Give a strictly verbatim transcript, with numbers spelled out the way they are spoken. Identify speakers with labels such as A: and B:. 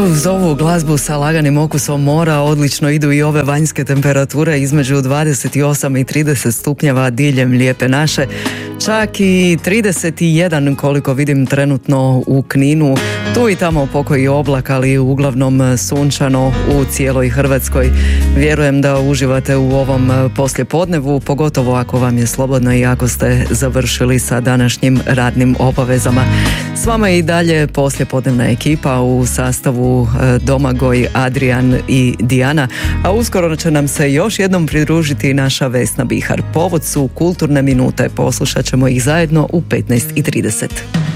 A: uz ovu glazbu sa laganim okusom mora odlično idu i ove vanjske temperature između dvadeset osam i trideset stupnjeva diljem Lijepe naše. Čak i trideset jedan koliko vidim trenutno u Kninu. Tu i tamo pokoji oblak, ali uglavnom sunčano u cijeloj Hrvatskoj. Vjerujem da uživate u ovom poslijepodnevu, pogotovo ako vam je slobodno i ako ste završili sa današnjim radnim obavezama. S vama je i dalje poslijepodnevna ekipa u sastavu Domagoj, Adrian i Dijana, a uskoro će nam se još jednom pridružiti naša Vesna Bihar. Povod su kulturne minute, poslušat ćemo ih zajedno u petnaest i trideset.